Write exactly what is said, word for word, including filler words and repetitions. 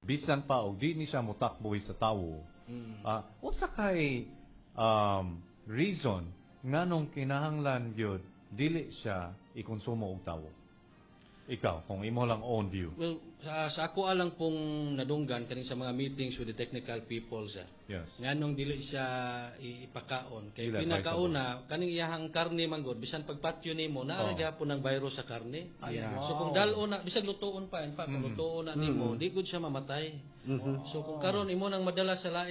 bisan pa og di ni siya motakboy sa tawo. Mm. Ah, usa kay um, reason nganong kinahanglan gyud dili siya ikonsumo og tawo. Ikaw, kung imo lang own view. Well, sa, sa ako alang pong nadunggan kaning sa mga meetings with the technical people sir. Yes. Nganong dili siya i- ipakaon kay Dili pinakauna kaning iyahang karne man god bisan pagpatyo nimo naa Oh. gyapon ng virus sa karne. Yeah. So kung dalon na bisag lutoon pa in fact kung lutoon na nimo di gud siya mamatay. So kung karon imo nang madala sa lain